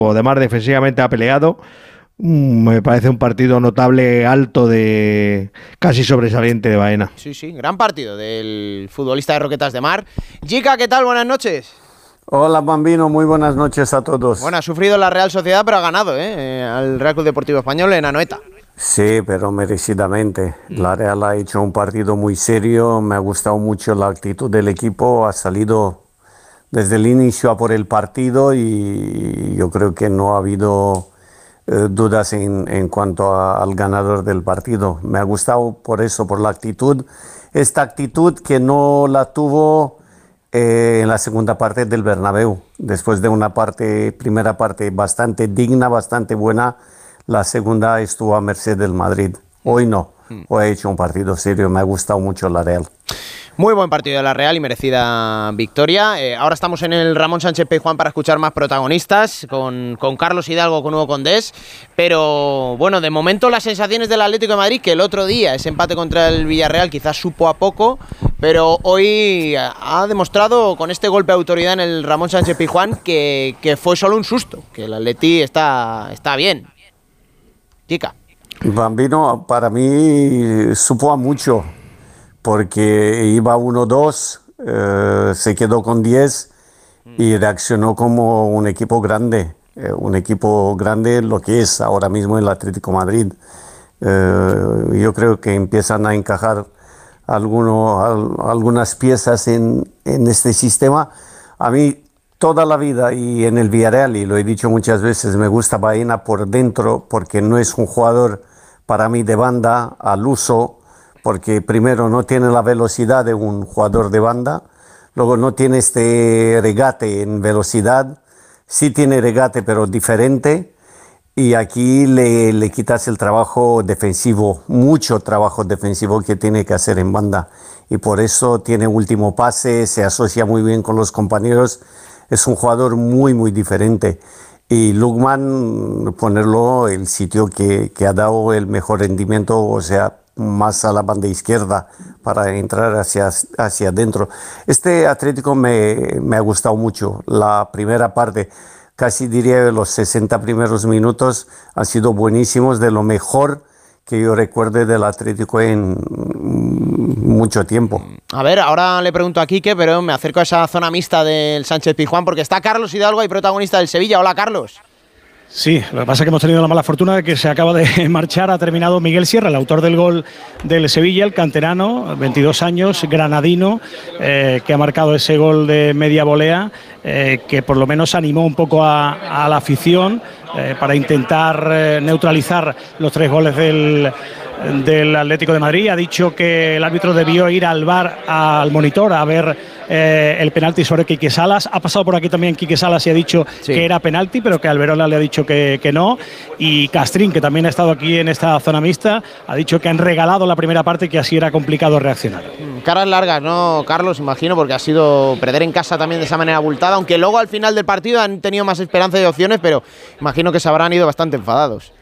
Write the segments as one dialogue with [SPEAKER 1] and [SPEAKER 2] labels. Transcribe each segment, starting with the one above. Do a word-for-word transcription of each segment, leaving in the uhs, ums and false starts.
[SPEAKER 1] Además, defensivamente ha peleado. Me parece un partido notable, alto, de casi sobresaliente de Baena.
[SPEAKER 2] Sí, sí, gran partido del futbolista de Roquetas de Mar. Jica, ¿qué tal? Buenas noches.
[SPEAKER 3] Hola, Bambino, muy buenas noches a todos.
[SPEAKER 2] Bueno, ha sufrido la Real Sociedad, pero ha ganado, ¿eh? Al Real Club Deportivo Español en Anoeta.
[SPEAKER 3] Sí, pero merecidamente. La Real ha hecho un partido muy serio, me ha gustado mucho la actitud del equipo, ha salido desde el inicio a por el partido y yo creo que no ha habido eh, dudas en, en cuanto a, al ganador del partido. Me ha gustado por eso, por la actitud, esta actitud que no la tuvo eh, en la segunda parte del Bernabéu, después de una parte, primera parte bastante digna, bastante buena. La segunda estuvo a merced del Madrid. Hoy no, hoy ha hecho un partido serio, me ha gustado mucho la Real.
[SPEAKER 2] Muy buen partido de la Real y merecida victoria. Eh, ahora estamos en el Ramón Sánchez Pizjuán para escuchar más protagonistas, con, con Carlos Hidalgo, con Hugo Condés. Pero bueno, de momento las sensaciones del Atlético de Madrid, que el otro día ese empate contra el Villarreal quizás supo a poco, pero hoy ha demostrado con este golpe de autoridad en el Ramón Sánchez Pizjuán que, que fue solo un susto, que el Atleti está, está bien. Chica.
[SPEAKER 3] Bambino, para mí supo a mucho, porque iba uno dos, eh, se quedó con diez y reaccionó como un equipo grande, eh, un equipo grande lo que es ahora mismo el Atlético de Madrid. Eh, yo creo que empiezan a encajar alguno, al, algunas piezas en, en este sistema. A mí toda la vida y en el Villarreal, y lo he dicho muchas veces, me gusta Baena por dentro porque no es un jugador para mí de banda al uso, porque primero no tiene la velocidad de un jugador de banda, luego no tiene este regate en velocidad, sí tiene regate pero diferente, y aquí le, le quitas el trabajo defensivo, mucho trabajo defensivo que tiene que hacer en banda, y por eso tiene último pase, se asocia muy bien con los compañeros, es un jugador muy muy diferente. Y Lookman, ponerlo el sitio que, que ha dado el mejor rendimiento, o sea, más a la banda izquierda para entrar hacia, hacia adentro. Este Atlético me, me ha gustado mucho. La primera parte, casi diría los sesenta primeros minutos, han sido buenísimos, de lo mejor que yo recuerde del Atlético en mucho tiempo.
[SPEAKER 2] A ver, ahora le pregunto a Quique, pero me acerco a esa zona mixta del Sánchez Pizjuán porque está Carlos Hidalgo y protagonista del Sevilla. Hola, Carlos.
[SPEAKER 4] Sí, lo que pasa es que hemos tenido la mala fortuna de que se acaba de marchar, ha terminado Miguel Sierra, el autor del gol del Sevilla, el canterano, veintidós años, granadino, eh, que ha marcado ese gol de media volea, eh, que por lo menos animó un poco a, a la afición eh, para intentar eh, neutralizar los tres goles del... del Atlético de Madrid. Ha dicho que el árbitro debió ir al V A R, al monitor, a ver eh, el penalti sobre Quique Salas. Ha pasado por aquí también Quique Salas y ha dicho sí. que era penalti, pero que Alberola le ha dicho que, que no. Y Castrín, que también ha estado aquí en esta zona mixta, ha dicho que han regalado la primera parte y que así era complicado reaccionar.
[SPEAKER 2] Caras largas, ¿no, Carlos? Imagino, porque ha sido perder en casa también de esa manera abultada, aunque luego al final del partido han tenido más esperanza y opciones, pero imagino que se habrán ido bastante enfadados.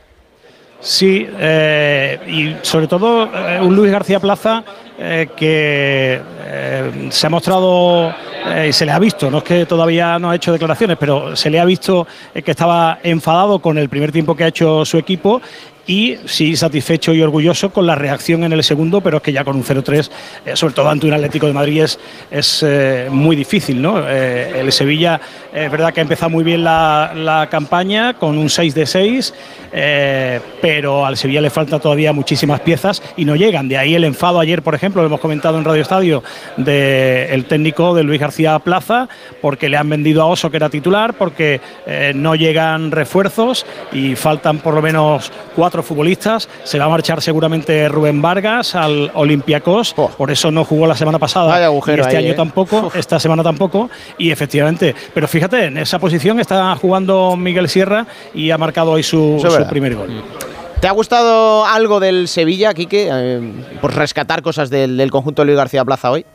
[SPEAKER 4] Sí, eh, y sobre todo eh, un Luis García Plaza eh, que eh, se ha mostrado eh, y se le ha visto, no es que todavía no ha hecho declaraciones, pero se le ha visto eh, que estaba enfadado con el primer tiempo que ha hecho su equipo y sí satisfecho y orgulloso con la reacción en el segundo, pero es que ya con un cero tres, eh, sobre todo ante un Atlético de Madrid, es, es eh, muy difícil, ¿no? Eh, el Sevilla es eh, verdad que ha empezado muy bien la, la campaña con un seis de seis, eh, pero al Sevilla le falta todavía muchísimas piezas y no llegan. De ahí el enfado ayer, por ejemplo, lo hemos comentado en Radio Estadio, del técnico de Luis García Plaza, porque le han vendido a Oso, que era titular, porque eh, no llegan refuerzos y faltan por lo menos cuatro futbolistas. Se va a marchar seguramente Rubén Vargas al Olympiacos, oh. por eso no jugó la semana pasada y este ahí, año eh. tampoco, Uf. esta semana tampoco, y efectivamente, pero fíjate, en esa posición está jugando Miguel Sierra y ha marcado hoy su, su primer gol.
[SPEAKER 2] ¿Te ha gustado algo del Sevilla, Quique, eh, por rescatar cosas del, del conjunto de Luis García Plaza hoy?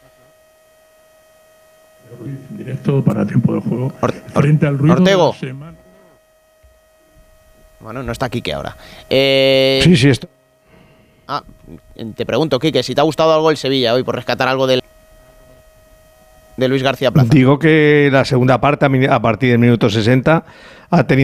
[SPEAKER 5] Directo para tiempo de juego.
[SPEAKER 2] Or
[SPEAKER 5] Frente al ruido
[SPEAKER 2] Ortego.
[SPEAKER 5] De la semana.
[SPEAKER 2] Bueno, no está Quique ahora. Eh...
[SPEAKER 1] Sí, sí, está.
[SPEAKER 2] Ah, te pregunto, Quique, si te ha gustado algo el Sevilla hoy por rescatar algo del de Luis García Plaza.
[SPEAKER 1] Digo que la segunda parte, a partir del minuto sesenta, ha tenido